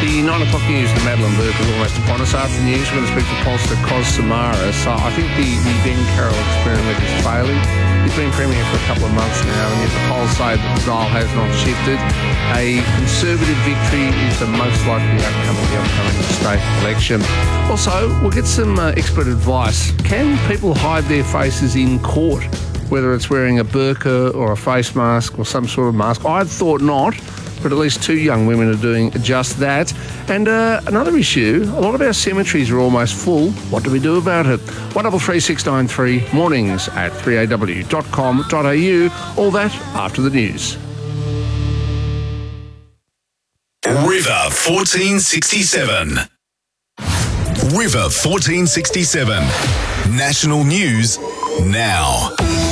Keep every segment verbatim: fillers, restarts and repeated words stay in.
The nine o'clock news with Madeline Burke is almost upon us. After the news, we're going to speak to pollster Kos Samara. So I think the, the Ben Carroll experiment is failing. He's been Premier for a couple of months now, and yet the polls say that the dial has not shifted. A Conservative victory is the most likely outcome of the upcoming state election. Also, we'll get some uh, expert advice. Can people hide their faces in court, whether it's wearing a burqa or a face mask or some sort of mask? I thought not, but at least two young women are doing just that. And uh, another issue, a lot of our cemeteries are almost full. What do we do about it? one three three six nine three, mornings at three a w dot com dot a u. All that after the news. River fourteen sixty-seven. River fourteen sixty-seven. National news now.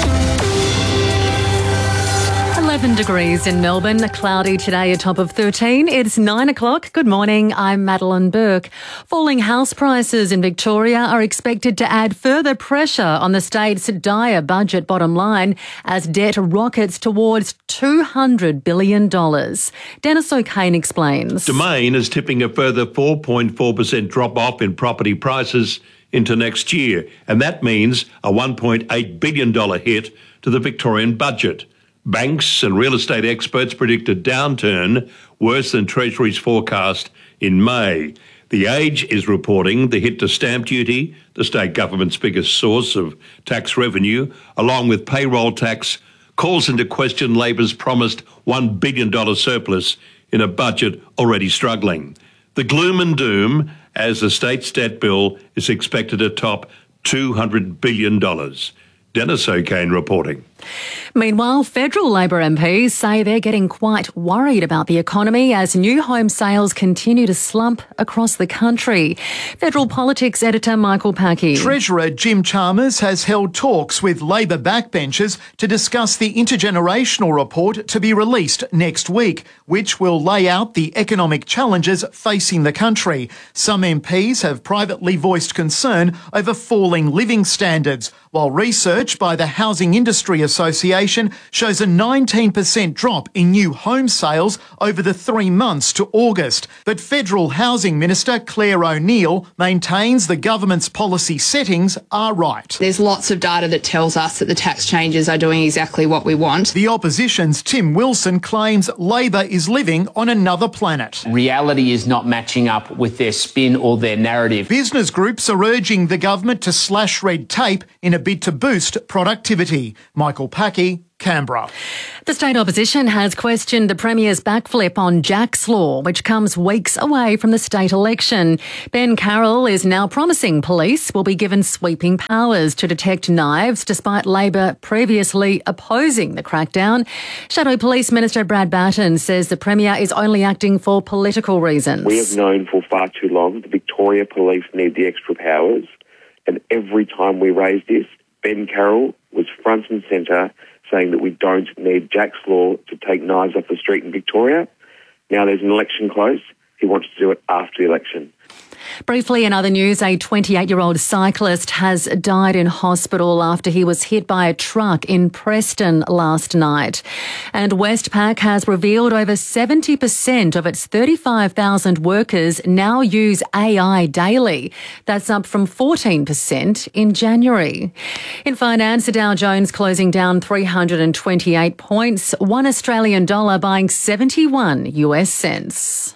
eleven degrees in Melbourne, cloudy today, a top of thirteen. It's nine o'clock. Good morning, I'm Madeline Burke. Falling house prices in Victoria are expected to add further pressure on the state's dire budget bottom line as debt rockets towards two hundred billion dollars. Dennis O'Kane explains. Domain is tipping a further four point four percent drop-off in property prices into next year, and that means a one point eight billion dollars hit to the Victorian budget. Banks and real estate experts predict a downturn worse than Treasury's forecast in May. The Age is reporting the hit to stamp duty, the state government's biggest source of tax revenue, along with payroll tax, calls into question Labor's promised one billion dollars surplus in a budget already struggling. The gloom and doom as the state's debt bill is expected to top two hundred billion dollars. Dennis O'Kane reporting. Meanwhile, federal Labor M Ps say they're getting quite worried about the economy as new home sales continue to slump across the country. Federal politics editor Michael Packey. Treasurer Jim Chalmers has held talks with Labor backbenchers to discuss the intergenerational report to be released next week, which will lay out the economic challenges facing the country. Some M Ps have privately voiced concern over falling living standards, while research by the Housing Industry Association shows a nineteen percent drop in new home sales over the three months to August. But Federal Housing Minister Claire O'Neill maintains the government's policy settings are right. There's lots of data that tells us that the tax changes are doing exactly what we want. The opposition's Tim Wilson claims Labor is living on another planet. Reality is not matching up with their spin or their narrative. Business groups are urging the government to slash red tape in a bid to boost productivity. Michael Packey, Canberra. The state opposition has questioned the Premier's backflip on Jack's Law, which comes weeks away from the state election. Ben Carroll is now promising police will be given sweeping powers to detect knives, despite Labor previously opposing the crackdown. Shadow Police Minister Brad Batten says the Premier is only acting for political reasons. We have known for far too long the Victoria Police need the extra powers, and every time we raised this, Ben Carroll was front and centre saying that we don't need Jack's Law to take knives off the street in Victoria. Now there's an election close. He wants to do it after the election. Briefly, in other news, a twenty-eight-year-old cyclist has died in hospital after he was hit by a truck in Preston last night. And Westpac has revealed over seventy percent of its thirty-five thousand workers now use A I daily. That's up from fourteen percent in January. In finance, the Dow Jones closing down three hundred twenty-eight points, one Australian dollar buying seventy-one U S cents.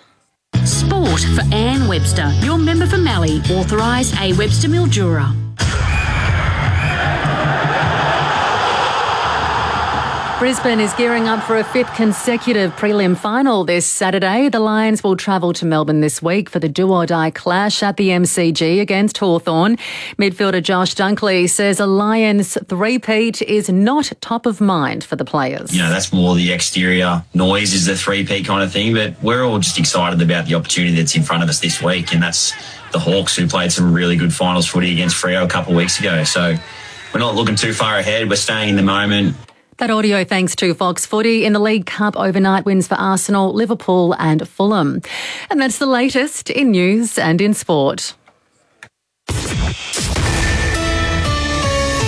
Sport for Anne Webster, your member for Mallee, authorised A Webster Mildura. Brisbane is gearing up for a fifth consecutive prelim final this Saturday. The Lions will travel to Melbourne this week for the do-or-die clash at the M C G against Hawthorn. Midfielder Josh Dunkley says a Lions three-peat is not top of mind for the players. You know, that's more the exterior noise is the three-peat kind of thing, but we're all just excited about the opportunity that's in front of us this week, and that's the Hawks, who played some really good finals footy against Freo a couple of weeks ago. So we're not looking too far ahead. We're staying in the moment. That audio thanks to Fox Footy. In the League Cup, overnight wins for Arsenal, Liverpool and Fulham. And that's the latest in news and in sport.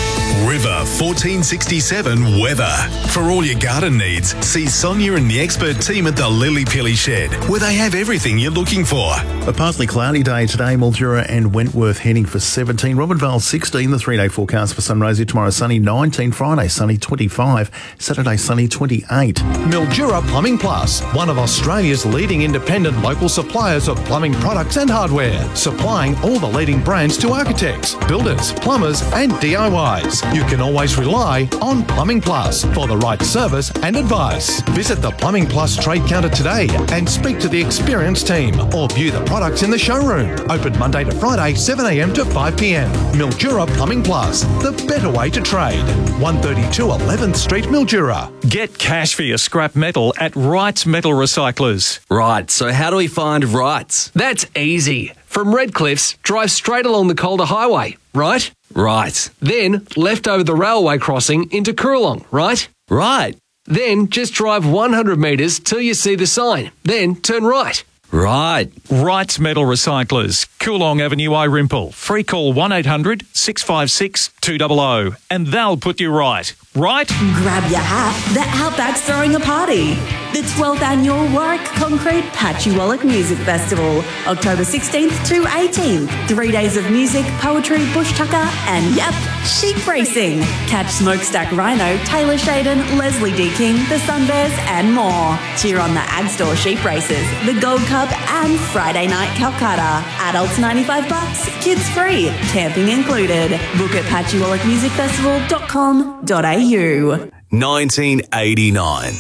River fourteen sixty-seven weather. For all your garden needs, see Sonia and the expert team at the Lily Pilly Shed, where they have everything you're looking for. A partly cloudy day today, Mildura and Wentworth heading for seventeen, Robinvale sixteen, the three-day forecast for Sunraysia tomorrow sunny nineteen, Friday sunny twenty-five, Saturday sunny twenty-eight. Mildura Plumbing Plus, one of Australia's leading independent local suppliers of plumbing products and hardware, supplying all the leading brands to architects, builders, plumbers and D I Ys. You can always rely on Plumbing Plus for the right service and advice. Visit the Plumbing Plus trade counter today and speak to the experienced team or view the products in the showroom. Open Monday to Friday, seven a m to five p m. Mildura Plumbing Plus, the better way to trade. one thirty-two eleventh Street, Mildura. Get cash for your scrap metal at Wrights Metal Recyclers. Right, so how do we find Wrights? That's easy. From Redcliffs, drive straight along the Calder Highway, right? Right. Then left over the railway crossing into Coorong, right? Right. Then just drive one hundred metres till you see the sign. Then turn right. Right. Wrights Metal Recyclers, Coorong Avenue, Irimple. Free call one eight hundred six five six two hundred and they'll put you right. Right? Grab your hat, the Outback's throwing a party. The twelfth annual Warwick Concrete Patchy Wallach Music Festival, October sixteenth to eighteenth. Three days of music, poetry, bush tucker, and yep, sheep racing. Catch Smokestack Rhino, Taylor Shaden, Leslie D. King, the Sunbears, and more. Cheer on the Ag Store sheep races, the Gold Cup, and Friday night Calcutta. Adults ninety-five bucks, kids free, camping included. Book at patchy wallach music festival dot com dot a u. nineteen eighty-nine.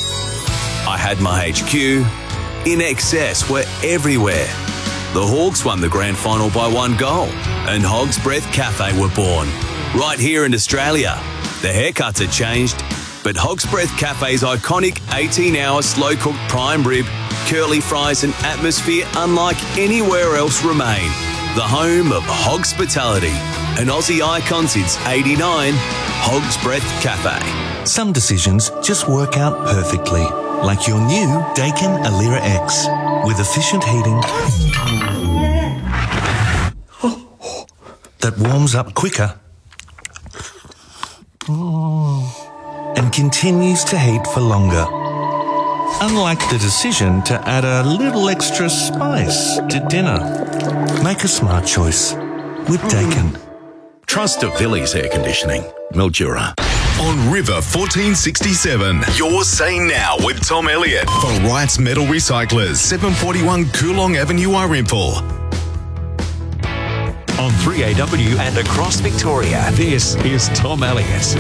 I had my H Q. In Excess were everywhere. The Hawks won the grand final by one goal, and Hog's Breath Cafe were born. Right here in Australia. The haircuts had changed, but Hog's Breath Cafe's iconic eighteen hour slow-cooked prime rib, curly fries and atmosphere unlike anywhere else remain. The home of Hogspitality, an Aussie icon since eighty-nine, Hog's Breath Cafe. Some decisions just work out perfectly, like your new Daikin Alira X, with efficient heating that warms up quicker and continues to heat for longer. Unlike the decision to add a little extra spice to dinner. Make a smart choice with Daikin. Trust of Villiers Air Conditioning, Mildura. On River fourteen sixty-seven, you're saying now with Tom Elliott for Wrights Metal Recyclers, seven forty-one Coorong Avenue, Irimple. On three A W and across Victoria, this is Tom Elliott.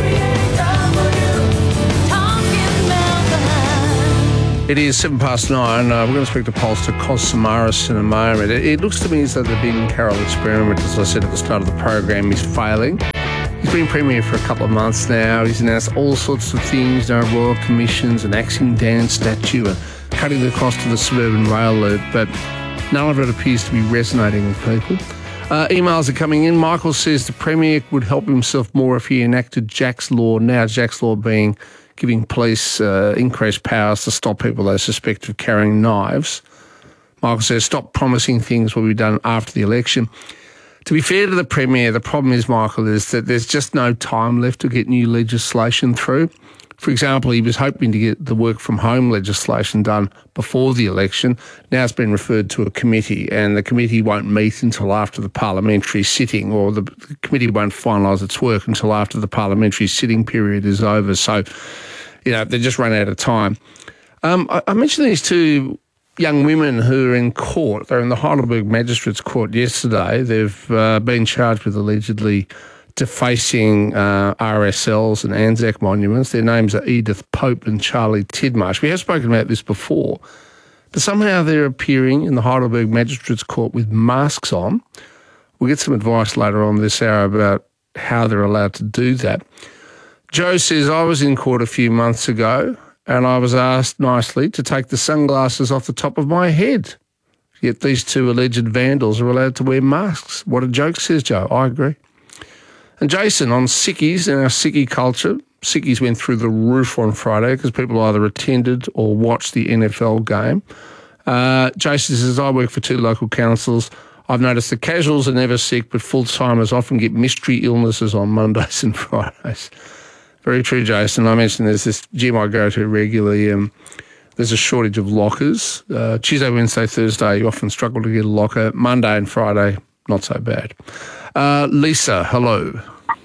It is seven past nine. Uh, we're going to speak to pollster Cos Samaras in a moment. It, it looks to me as though the Ben Carroll experiment, as I said at the start of the program, is failing. He's been Premier for a couple of months now. He's announced all sorts of things, you know, royal commissions, an Axing Dan statue, and cutting the cost of the suburban rail loop, but none of it appears to be resonating with people. Uh, emails are coming in. Michael says the Premier would help himself more if he enacted Jack's Law. Now Jack's Law being giving police uh, increased powers to stop people they suspect of carrying knives. Michael says, stop promising things will be done after the election. To be fair to the Premier, the problem is, Michael, is that there's just no time left to get new legislation through. For example, he was hoping to get the work from home legislation done before the election. Now it's been referred to a committee, and the committee won't meet until after the parliamentary sitting, or the committee won't finalise its work until after the parliamentary sitting period is over. So, you know, they just run out of time. Um, I, I mentioned these two young women who are in court. They're in the Heidelberg Magistrates Court yesterday. They've uh, been charged with allegedly defacing uh, R S Ls and Anzac monuments. Their names are Edith Pope and Charlie Tidmarsh. We have spoken about this before, but somehow they're appearing in the Heidelberg Magistrates Court with masks on. We'll get some advice later on this hour about how they're allowed to do that. Joe says, I was in court a few months ago and I was asked nicely to take the sunglasses off the top of my head. Yet these two alleged vandals are allowed to wear masks. What a joke, says Joe. I agree. And Jason, on sickies and our sickie culture, sickies went through the roof on Friday because people either attended or watched the N F L game. Uh, Jason says, I work for two local councils. I've noticed the casuals are never sick, but full-timers often get mystery illnesses on Mondays and Fridays. Very true, Jason. I mentioned there's this gym I go to regularly. Um, there's a shortage of lockers. Uh, Tuesday, Wednesday, Thursday, you often struggle to get a locker. Monday and Friday, not so bad. Uh, Lisa, hello.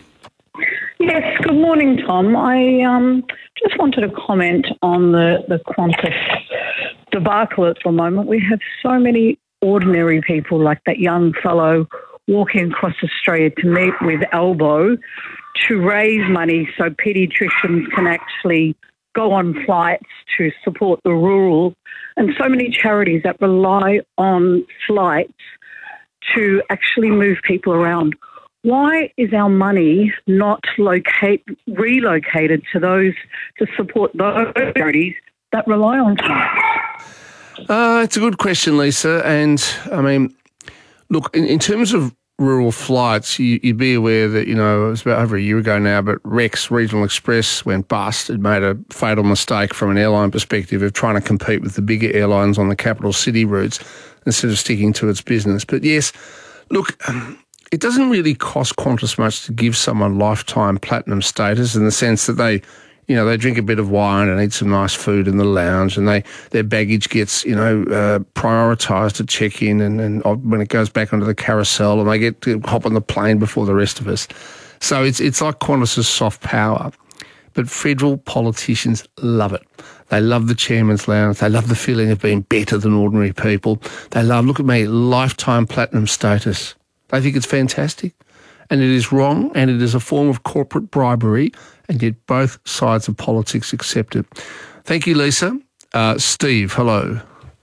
Yes, good morning, Tom. I um, just wanted to comment on the, the Qantas debacle at the moment. We have so many ordinary people like that young fellow walking across Australia to meet with Albo to raise money so paediatricians can actually go on flights to support the rural, and so many charities that rely on flights to actually move people around. Why is our money not locate, relocated to those to support those charities that rely on flights? Uh, it's a good question, Lisa. And, I mean, look, in, in terms of rural flights, you, you'd be aware that, you know, it was about over a year ago now, but Rex Regional Express went bust. It made a fatal mistake from an airline perspective of trying to compete with the bigger airlines on the capital city routes instead of sticking to its business. But yes, look, it doesn't really cost Qantas much to give someone lifetime platinum status in the sense that they, you know, they drink a bit of wine and eat some nice food in the lounge, and they their baggage gets, you know, uh, prioritised at check-in and, and when it goes back onto the carousel, and they get to hop on the plane before the rest of us. So it's it's like Qantas's soft power. But federal politicians love it. They love the chairman's lounge. They love the feeling of being better than ordinary people. They love, look at me, lifetime platinum status. They think it's fantastic. And it is wrong, and it is a form of corporate bribery, and yet both sides of politics accept it. Thank you, Lisa. Uh, Steve, hello.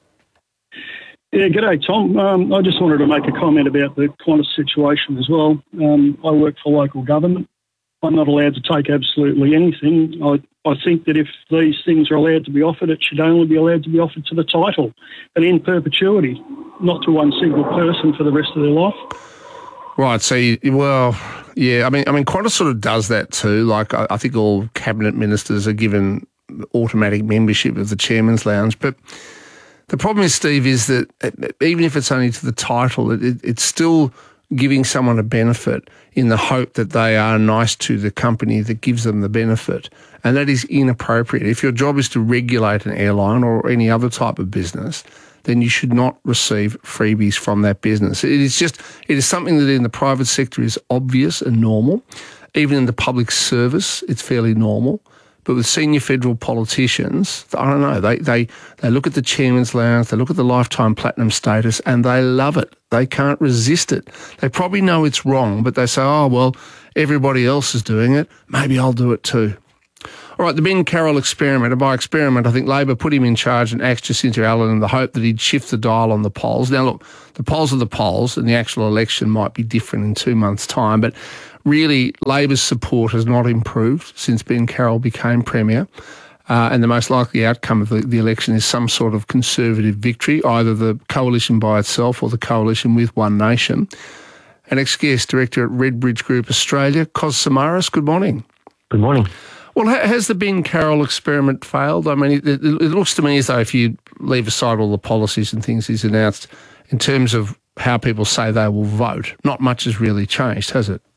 Yeah, g'day, Tom. Um, I just wanted to make a comment about the Qantas situation as well. Um, I work for local government. I'm not allowed to take absolutely anything. I, I think that if these things are allowed to be offered, it should only be allowed to be offered to the title and in perpetuity, not to one single person for the rest of their life. Right, so, you, well, yeah, I mean, I mean, Qantas sort of does that too. Like, I, I think all cabinet ministers are given automatic membership of the Chairman's Lounge. But the problem is, Steve, is that even if it's only to the title, it, it, it's still giving someone a benefit in the hope that they are nice to the company that gives them the benefit. And that is inappropriate. If your job is to regulate an airline or any other type of business, then you should not receive freebies from that business. It is just, it is something that in the private sector is obvious and normal. Even in the public service, it's fairly normal. But with senior federal politicians, I don't know, they, they, they look at the Chairman's Lounge, they look at the lifetime platinum status, and they love it. They can't resist it. They probably know it's wrong, but they say, oh, well, everybody else is doing it, maybe I'll do it too. All right, the Ben Carroll experiment. And by experiment, I think Labor put him in charge and axed Jacinta Allen in the hope that he'd shift the dial on the polls. Now, look, the polls are the polls, and the actual election might be different in two months' time, but really, Labor's support has not improved since Ben Carroll became Premier, uh, and the most likely outcome of the, the election is some sort of Conservative victory, either the coalition by itself or the coalition with One Nation. An ex-guest director at Redbridge Group Australia, Kos Samaras, good morning. Good morning. Well, has the Ben Carroll experiment failed? I mean, it, it, it looks to me as though if you leave aside all the policies and things he's announced, in terms of how people say they will vote, not much has really changed, has it?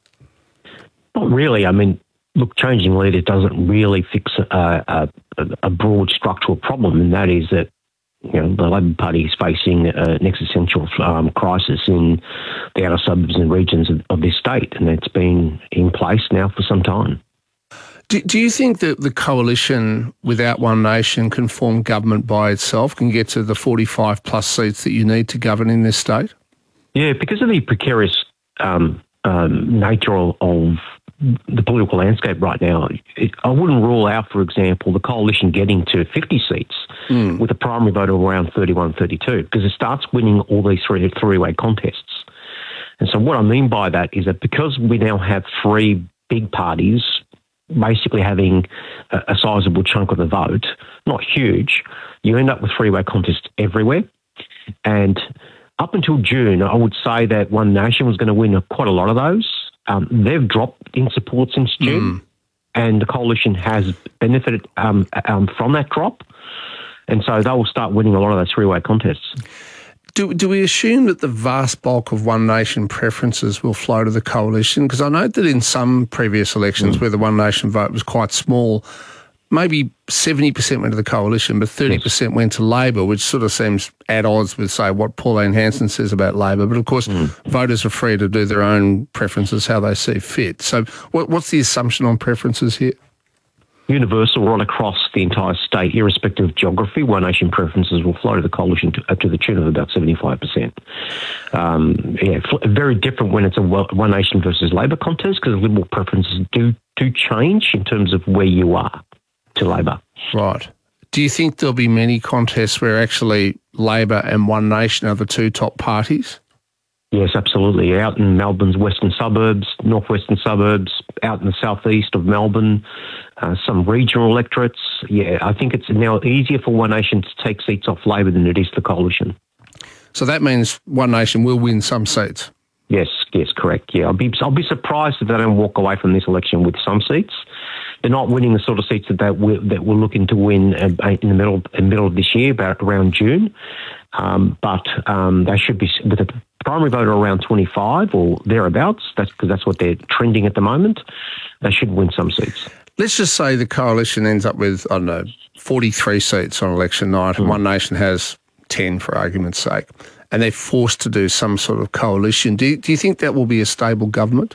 Not really. I mean, look, changing leaders doesn't really fix a, a, a broad structural problem, and that is that, you know, the Labor Party is facing uh, an existential um, crisis in the outer suburbs and regions of, of this state, and it's been in place now for some time. Do, do you think that the coalition without One Nation can form government by itself, can get to the forty-five plus seats that you need to govern in this state? Yeah, because of the precarious um, um, nature of, of the political landscape right now, it, I wouldn't rule out, for example, the coalition getting to fifty seats mm. with a primary vote of around thirty-one, thirty-two, because it starts winning all these three, three-way contests. And so what I mean by that is that because we now have three big parties basically having a, a sizable chunk of the vote, not huge, you end up with three-way contests everywhere. And up until June, I would say that One Nation was going to win quite a lot of those. Um, they've dropped in support since June, mm. and the coalition has benefited um, um, from that drop. And so they will start winning a lot of those three-way contests. Do, do we assume that the vast bulk of One Nation preferences will flow to the coalition? Because I note that in some previous elections mm. where the One Nation vote was quite small, maybe seventy percent went to the coalition, but thirty percent yes. went to Labor, which sort of seems at odds with, say, what Pauline Hanson says about Labor. But, of course, mm. voters are free to do their own preferences how they see fit. So what, what's the assumption on preferences here? Universal right across the entire state, irrespective of geography. One Nation preferences will flow to the coalition to, up to the tune of about seventy-five percent. Um, yeah, very different when it's a One Nation versus Labor contest, because Liberal preferences do, do change in terms of where you are to Labor. Right. Do you think there'll be many contests where actually Labor and One Nation are the two top parties? Yes, absolutely. Out in Melbourne's western suburbs, northwestern suburbs, out in the southeast of Melbourne, uh, some regional electorates. Yeah, I think it's now easier for One Nation to take seats off Labor than it is the coalition. So that means One Nation will win some seats? Yes, yes, correct. Yeah, I'll be I'll be surprised if they don't walk away from this election with some seats. They're not winning the sort of seats that they we're, that we're looking to win in the middle in the middle of this year, about around June. Um, but um, they should be with a primary vote around twenty-five or thereabouts. That's because that's what they're trending at the moment. They should win some seats. Let's just say the coalition ends up with, I don't know, forty-three seats on election night, and mm. One Nation has ten, for argument's sake, and they're forced to do some sort of coalition. Do you, do you think that will be a stable government?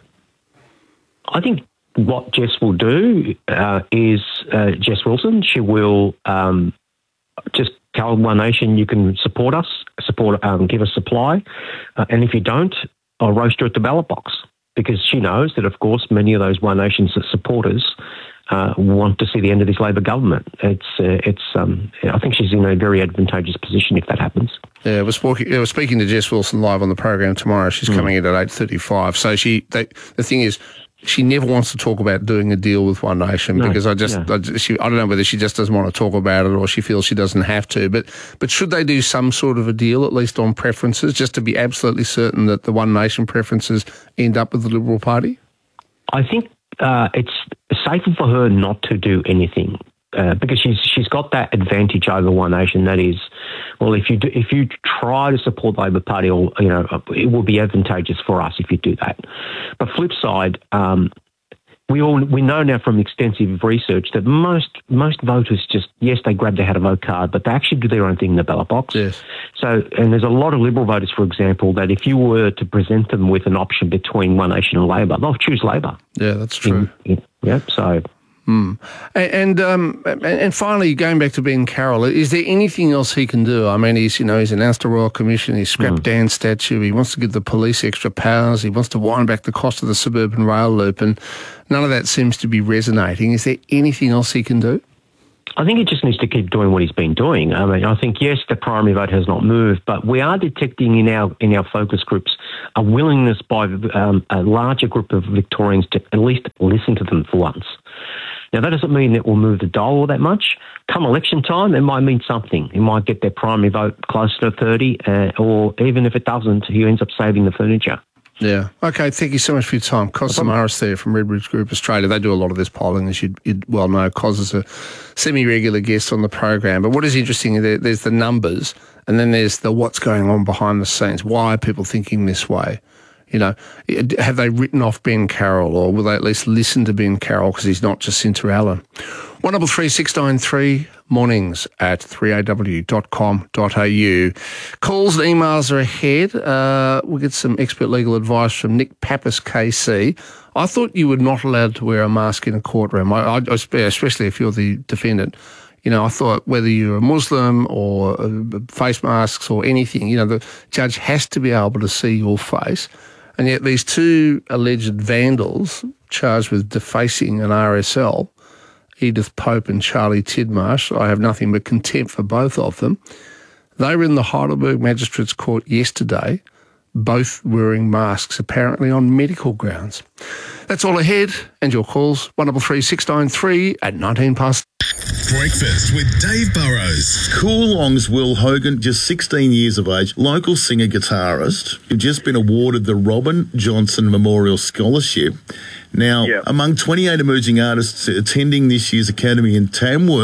I think what Jess will do uh, is, uh, Jess Wilson, she will um, just tell One Nation, you can support us, support, um, give us supply, uh, and if you don't, I'll roast you at the ballot box, because she knows that, of course, many of those One Nation supporters uh, want to see the end of this Labor government. It's, uh, it's. Um, I think she's in a very advantageous position if that happens. Yeah, we're speaking, we're speaking to Jess Wilson live on the program tomorrow. She's mm. coming in at eight thirty-five. So she, they, the thing is, she never wants to talk about doing a deal with One Nation no, because I just, no. I, she, I don't know whether she just doesn't want to talk about it or she feels she doesn't have to. But, but should they do some sort of a deal, at least on preferences, just to be absolutely certain that the One Nation preferences end up with the Liberal Party? I think uh, it's safer for her not to do anything. Uh, because she's she's got that advantage over One Nation. That is, well, if you do, if you try to support the Labor Party, or you know, it will be advantageous for us if you do that. But flip side, um, we all we know now from extensive research that most most voters just yes they grab their how to vote card, but they actually do their own thing in the ballot box. Yes. So, and there's a lot of Liberal voters, for example, that if you were to present them with an option between One Nation and Labor, they'll choose Labor. Yeah, that's true. In, in, yeah, so. Mm. And um, and finally, going back to Ben Carroll, is there anything else he can do? I mean, he's you know he's announced a Royal Commission. He's scrapped mm. Dan's statue. He wants to give the police extra powers. He wants to wind back the cost of the suburban rail loop, and none of that seems to be resonating. Is there anything else he can do? I think he just needs to keep doing what he's been doing. I mean, I think yes, the primary vote has not moved, but we are detecting in our in our focus groups a willingness by um, a larger group of Victorians to at least listen to them for once. Now, that doesn't mean it will move the dial all that much. Come election time, it might mean something. It might get their primary vote closer to thirty, uh, or even if it doesn't, he ends up saving the furniture. Yeah. Okay, thank you so much for your time. Cos Samaras there from Redbridge Group Australia. They do a lot of this polling, as you'd, you'd well know. Cos is a semi-regular guest on the program. But what is interesting, there, there's the numbers, and then there's the what's going on behind the scenes. Why are people thinking this way? You know, have they written off Ben Carroll, or will they at least listen to Ben Carroll because he's not Jacinta Allen? one double three six nine three mornings at three a w dot com dot a u. Calls and emails are ahead. Uh, we'll get some expert legal advice from Nick Pappas, K C. I thought you were not allowed to wear a mask in a courtroom, I, I, especially if you're the defendant. You know, I thought whether you're a Muslim or uh, face masks or anything, you know, the judge has to be able to see your face. And yet these two alleged vandals charged with defacing an R S L, Edith Pope and Charlie Tidmarsh, I have nothing but contempt for both of them. They were in the Heidelberg Magistrates Court yesterday, both wearing masks, apparently on medical grounds. That's all ahead, and your calls, one double three six nine three at nineteen past. Breakfast with Dave Burrows. Coolong's Will Hogan, just sixteen years of age, local singer-guitarist, who've just been awarded the Robin Johnson Memorial Scholarship. Now, yep. among twenty-eight emerging artists attending this year's Academy in Tamworth,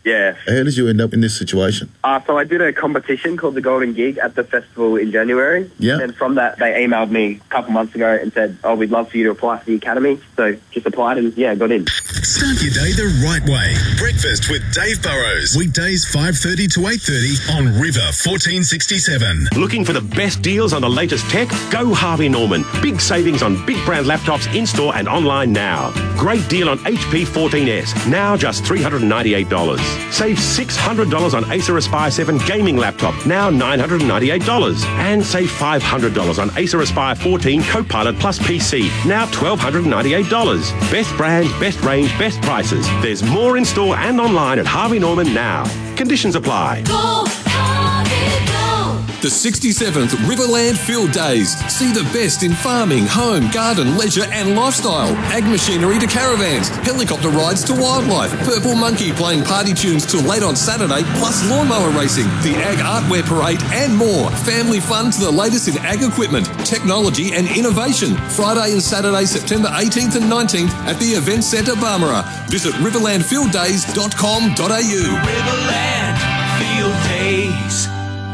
Yeah. How did you end up in this situation? Uh, so I did a competition called the Golden Gig at the festival in January. Yeah. And from that, they emailed me a couple months ago and said, oh, we'd love for you to apply for the Academy. So just applied and, yeah, got in. Start your day the right way. Breakfast with Dave Burrows. Weekdays five thirty to eight thirty on River fourteen sixty-seven. Looking for the best deals on the latest tech? Go Harvey Norman. Big savings on big brand laptops in-store and online now. Great deal on H P fourteen S, now just three hundred ninety-eight dollars. Save six hundred dollars on Acer Aspire seven gaming laptop, now nine hundred ninety-eight dollars. And save five hundred dollars on Acer Aspire fourteen Copilot Plus P C, now one thousand two hundred ninety-eight dollars. Best brands, best range, best prices. There's more in store and online at Harvey Norman now. Conditions apply. Go, Harvey, go. The sixty-seventh Riverland Field Days. See the best in farming, home, garden, leisure and lifestyle. Ag machinery to caravans, helicopter rides to wildlife, Purple Monkey playing party tunes till late on Saturday, plus lawnmower racing, the Ag Artwear Parade and more. Family fun to the latest in ag equipment, technology and innovation. Friday and Saturday, September eighteenth and nineteenth at the Event Centre Barmera. Visit riverland field days dot com dot a u. Riverland Field Days.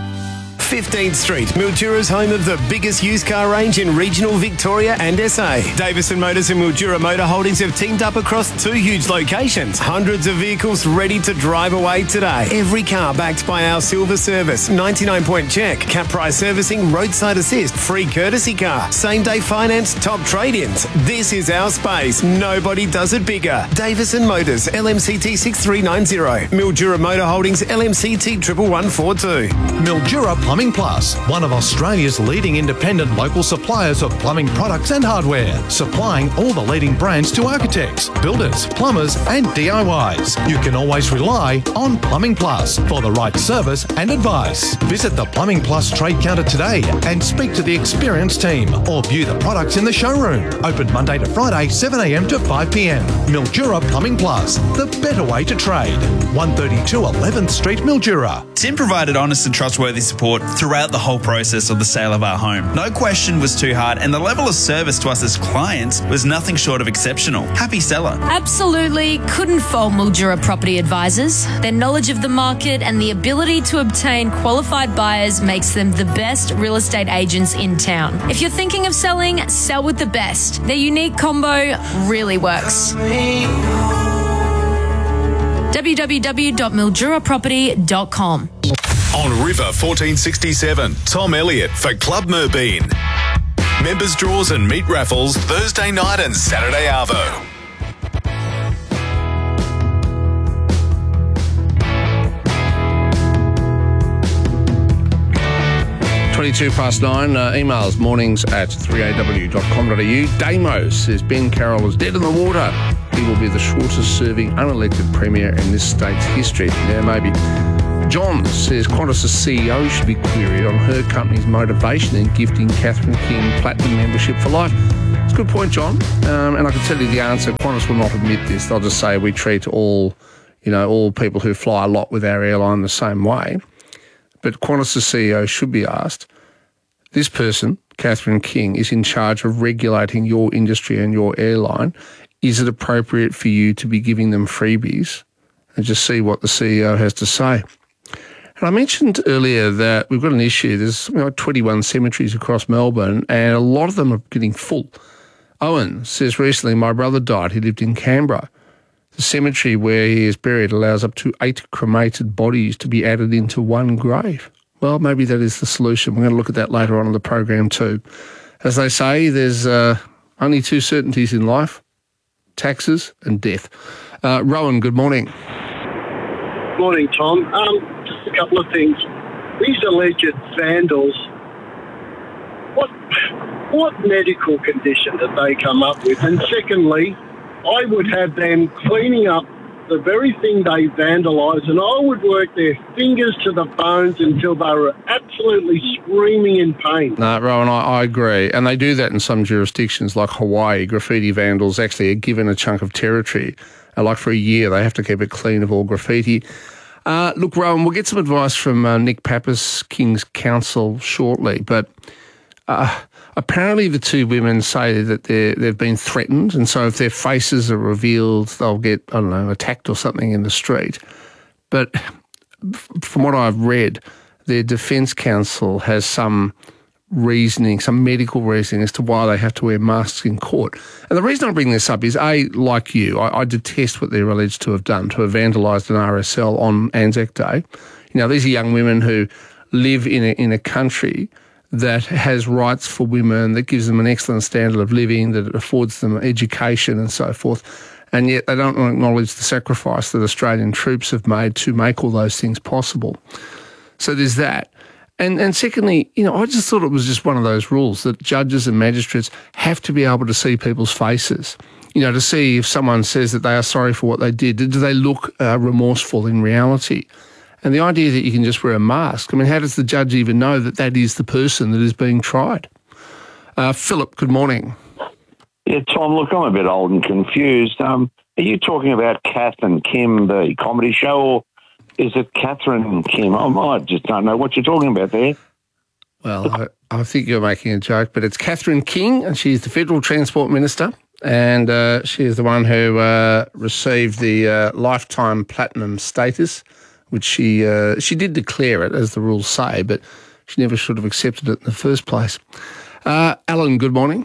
fifteenth Street, Mildura's home of the biggest used car range in regional Victoria and S A. Davison Motors and Mildura Motor Holdings have teamed up across two huge locations. Hundreds of vehicles ready to drive away today. Every car backed by our silver service, ninety-nine point check, cap price servicing, roadside assist, free courtesy car, same day finance, top trade-ins. This is our space. Nobody does it bigger. Davison Motors, L M C T six three nine zero. Mildura Motor Holdings, L M C T one one one four two. Mildura Plumbing Plus, one of Australia's leading independent local suppliers of plumbing products and hardware, supplying all the leading brands to architects, builders, plumbers and D I Ys. You can always rely on Plumbing Plus for the right service and advice. Visit the Plumbing Plus trade counter today and speak to the experienced team or view the products in the showroom. Open Monday to Friday, seven a m to five p m. Mildura Plumbing Plus, the better way to trade. one thirty-two eleventh Street, Mildura. Tim provided honest and trustworthy support throughout the whole process of the sale of our home. No question was too hard, and the level of service to us as clients was nothing short of exceptional. Happy seller. Absolutely couldn't fault Mildura Property Advisors. Their knowledge of the market and the ability to obtain qualified buyers makes them the best real estate agents in town. If you're thinking of selling, sell with the best. Their unique combo really works. w w w dot mildura property dot com. On River fourteen sixty-seven, Tom Elliott for Club Merbeen. Members draws and meat raffles Thursday night and Saturday arvo. twenty-two past nine, uh, emails mornings at three a w dot com dot a u. Damos says Ben Carroll is dead in the water. He will be the shortest serving unelected Premier in this state's history. Yeah, maybe. John says Qantas' C E O should be queried on her company's motivation in gifting Catherine King platinum membership for life. It's a good point, John. Um, and I can tell you the answer. Qantas will not admit this. They'll just say we treat all, you know, all people who fly a lot with our airline the same way. But Qantas' C E O should be asked, this person, Catherine King, is in charge of regulating your industry and your airline. Is it appropriate for you to be giving them freebies? And just see what the C E O has to say. And I mentioned earlier that we've got an issue. There's something like twenty-one cemeteries across Melbourne, and a lot of them are getting full. Owen says recently, my brother died. He lived in Canberra. The cemetery where he is buried allows up to eight cremated bodies to be added into one grave. Well, maybe that is the solution. We're going to look at that later on in the program too. As they say, there's uh, only two certainties in life, taxes and death. Uh, Rowan, good morning. Morning, Tom. Um, just a couple of things. These alleged vandals, what what medical condition did they come up with? And secondly, I would have them cleaning up the very thing they vandalised, and I would work their fingers to the bones until they were absolutely screaming in pain. No, Rowan, I, I agree. And they do that in some jurisdictions like Hawaii. Graffiti vandals actually are given a chunk of territory. And like for a year, they have to keep it clean of all graffiti. Uh, look, Rowan, we'll get some advice from uh, Nick Pappas, King's Counsel, shortly. But uh, apparently the two women say that they've been threatened, and so if their faces are revealed, they'll get, I don't know, attacked or something in the street. But f- from what I've read, their defence counsel has some reasoning, some medical reasoning as to why they have to wear masks in court. And the reason I bring this up is, A, like you, I, I detest what they're alleged to have done, to have vandalised an R S L on Anzac Day. You know, these are young women who live in a, in a country that has rights for women, that gives them an excellent standard of living, that affords them education and so forth. And yet they don't acknowledge the sacrifice that Australian troops have made to make all those things possible. So there's that. And and secondly, you know, I just thought it was just one of those rules that judges and magistrates have to be able to see people's faces, you know, to see if someone says that they are sorry for what they did. Do they look uh, remorseful in reality? And the idea that you can just wear a mask, I mean, how does the judge even know that that is the person that is being tried? Uh, Philip, good morning. Yeah, Tom, look, I'm a bit old and confused. Um, are you talking about Kath and Kim, the comedy show, or is it Catherine and Kim? I might just don't know what you're talking about there. Well, I, I think you're making a joke, but it's Catherine King, and she's the Federal Transport Minister, and uh, she is the one who uh, received the uh, lifetime platinum status, which she uh, she did declare it, as the rules say, but she never should have accepted it in the first place. Uh, Alan, good morning.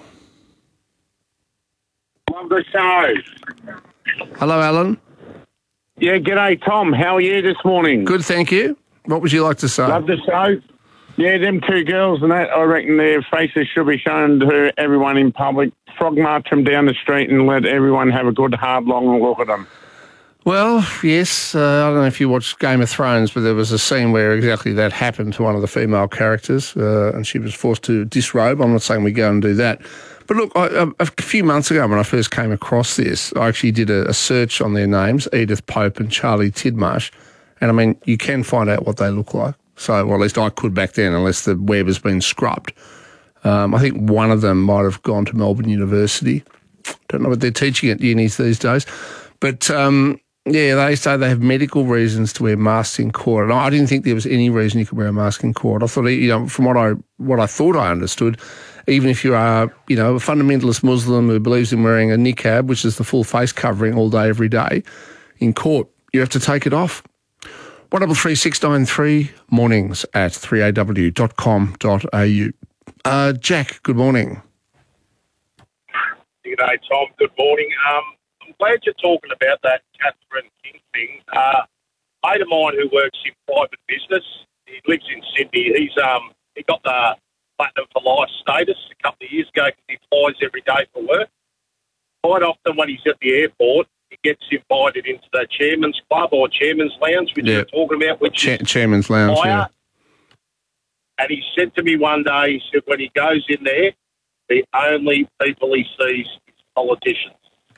Love the show. Hello, Alan. Yeah, g'day, Tom. How are you this morning? Good, thank you. What would you like to say? Love the show. Yeah, them two girls and that, I reckon their faces should be shown to everyone in public. Frog march them down the street and let everyone have a good, hard, long look at them. Well, yes. Uh, I don't know if you watched Game of Thrones, but there was a scene where exactly that happened to one of the female characters, uh, and she was forced to disrobe. I'm not saying we go and do that. But look, I, a, a few months ago when I first came across this, I actually did a, a search on their names, Edith Pope and Charlie Tidmarsh, and I mean, you can find out what they look like. So, or at least I could back then, unless the web has been scrubbed. Um, I think one of them might have gone to Melbourne University. Don't know what they're teaching at unis these days. But, um, yeah, they say they have medical reasons to wear masks in court. And I didn't think there was any reason you could wear a mask in court. I thought, you know, from what I what I thought I understood, even if you are, you know, a fundamentalist Muslim who believes in wearing a niqab, which is the full face covering all day, every day, in court, you have to take it off. one double three six nine three, mornings at three a w dot com dot a u. Uh, Jack, good morning. G'day, Tom. Good morning. Um, I'm glad you're talking about that Catherine King thing. Uh, a mate of mine who works in private business, he lives in Sydney. He's um he got the Platinum for Life status a couple of years ago because he flies every day for work. Quite often when he's at the airport, he gets invited into the Chairman's Club or Chairman's Lounge, which Yeah. you're talking about, which Cha- is Chairman's Lounge, higher. yeah. And he said to me one day, he said when he goes in there, the only people he sees is politicians.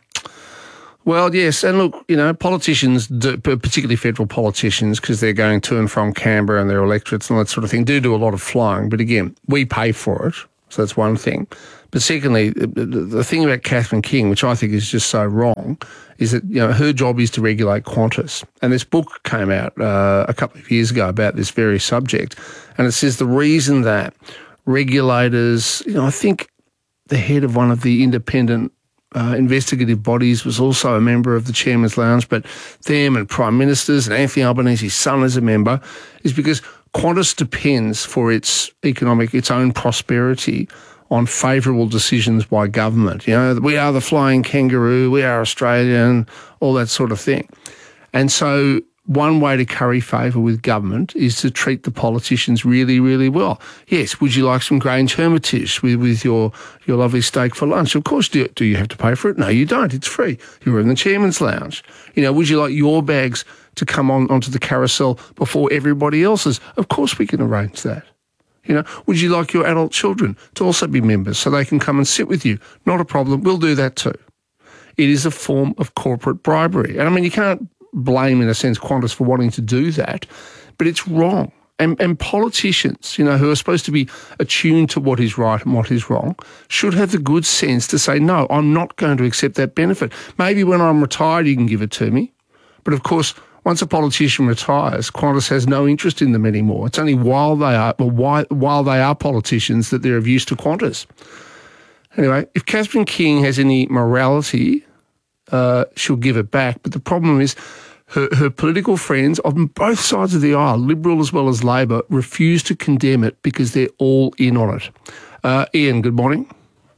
Well, yes, and look, you know, politicians, do, particularly federal politicians, because they're going to and from Canberra and their electorates and all that sort of thing, do do a lot of flying. But again, we pay for it, so that's one thing. But secondly, the, the thing about Catherine King, which I think is just so wrong, is that, you know, her job is to regulate Qantas. And this book came out uh, a couple of years ago about this very subject, and it says the reason that regulators, you know, I think the head of one of the independent Uh, investigative bodies was also a member of the Chairman's Lounge, but them and Prime Ministers and Anthony Albanese, his son, is a member, is because Qantas depends for its economic, its own prosperity on favourable decisions by government. You know, we are the flying kangaroo, we are Australian, all that sort of thing. And so one way to curry favour with government is to treat the politicians really, really well. Yes, would you like some Grange Hermitage with, with your, your lovely steak for lunch? Of course. Do, do you have to pay for it? No, you don't. It's free. You're in the Chairman's Lounge. You know, would you like your bags to come on onto the carousel before everybody else's? Of course we can arrange that. You know, would you like your adult children to also be members so they can come and sit with you? Not a problem. We'll do that too. It is a form of corporate bribery. And I mean, you can't blame, in a sense, Qantas for wanting to do that, but it's wrong. And, and politicians, you know, who are supposed to be attuned to what is right and what is wrong, should have the good sense to say, no, I'm not going to accept that benefit. Maybe when I'm retired, you can give it to me. But of course, once a politician retires, Qantas has no interest in them anymore. It's only while they are, well, while, while they are politicians that they're of use to Qantas. Anyway, if Catherine King has any morality, Uh, she'll give it back. But the problem is her, her political friends on both sides of the aisle, Liberal as well as Labor, refuse to condemn it because they're all in on it. Uh, Ian, good morning.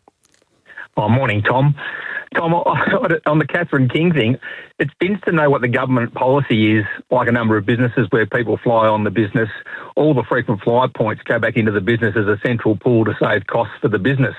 Oh, morning, Tom. Tom, on the Catherine King thing, it's interesting to know what the government policy is, like a number of businesses where people fly on the business. All the frequent flyer points go back into the business as a central pool to save costs for the business.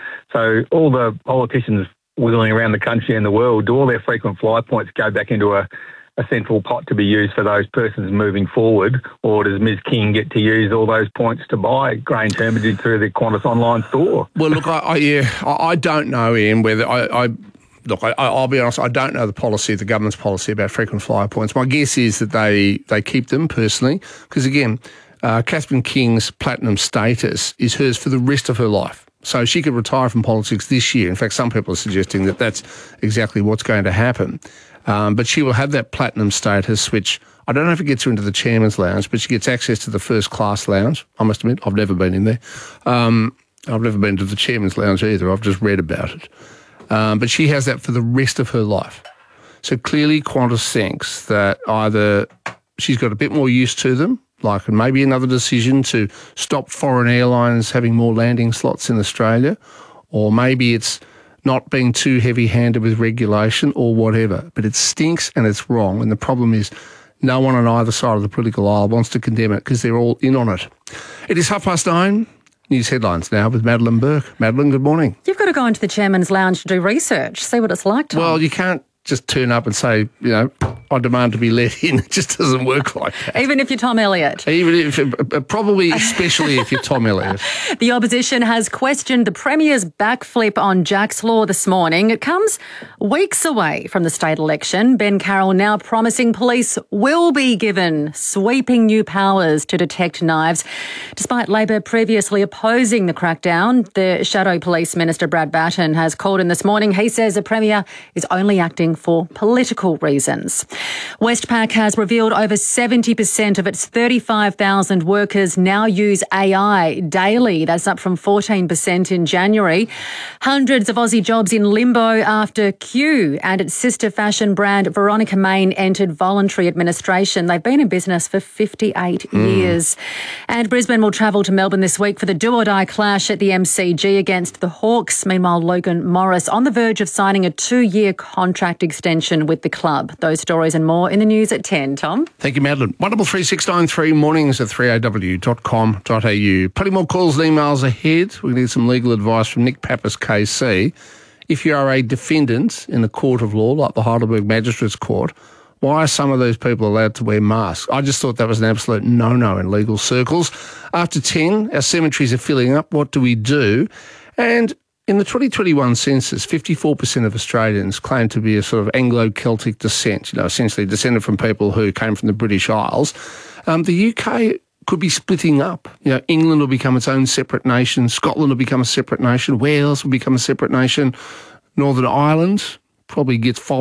So all the politicians wiggling around the country and the world, do all their frequent flyer points go back into a, a central pot to be used for those persons moving forward, or does Miz King get to use all those points to buy Grange Hermitage through the Qantas online store? Well, look, I, I yeah, I, I don't know, Ian, whether I, I look, I, I'll be honest, I don't know the policy, the government's policy about frequent flyer points. My guess is that they they keep them personally, because again, uh, Catherine King's platinum status is hers for the rest of her life. So she could retire from politics this year. In fact, some people are suggesting that that's exactly what's going to happen. Um, but she will have that platinum status, which I don't know if it gets her into the chairman's lounge, but she gets access to the first class lounge. I must admit, I've never been in there. Um, I've never been to the chairman's lounge either. I've just read about it. Um, but she has that for the rest of her life. So clearly Qantas thinks that either she's got a bit more use to them, like maybe another decision to stop foreign airlines having more landing slots in Australia, or maybe it's not being too heavy-handed with regulation or whatever. But it stinks and it's wrong. And the problem is no one on either side of the political aisle wants to condemn it because they're all in on it. It is half past nine. News headlines now with Madeline Burke. Madeline, good morning. You've got to go into the chairman's lounge to do research, see what it's like, Tom. Well, you can't just turn up and say, you know, I demand to be let in. It just doesn't work like that. Even if you're Tom Elliott. Even if, probably especially if you're Tom Elliott. The opposition has questioned the Premier's backflip on Jack's Law this morning. It comes weeks away from the state election. Ben Carroll now promising police will be given sweeping new powers to detect knives. Despite Labor previously opposing the crackdown, the Shadow Police Minister Brad Batten has called in this morning. He says the Premier is only acting for political reasons. Westpac has revealed over seventy percent of its thirty-five thousand workers now use A I daily. That's up from fourteen percent in January. Hundreds of Aussie jobs in limbo after Q and its sister fashion brand Veronica Main entered voluntary administration. They've been in business for fifty-eight mm. years. And Brisbane will travel to Melbourne this week for the do-or-die clash at the M C G against the Hawks. Meanwhile, Logan Morris on the verge of signing a two-year contract extension with the club. Those stories and more in the news at ten. Tom? Thank you, Madeline. one double three six nine three, mornings at three a w dot com dot a u. Plenty more calls and emails ahead. We need some legal advice from Nick Pappas, K C. If you are a defendant in a court of law, like the Heidelberg Magistrates Court, why are some of those people allowed to wear masks? I just thought that was an absolute no-no in legal circles. After ten, our cemeteries are filling up. What do we do? And in the twenty twenty-one census, fifty-four percent of Australians claim to be a sort of Anglo-Celtic descent, you know, essentially descended from people who came from the British Isles. Um, the U K could be splitting up. You know, England will become its own separate nation. Scotland will become a separate nation. Wales will become a separate nation. Northern Ireland probably gets followed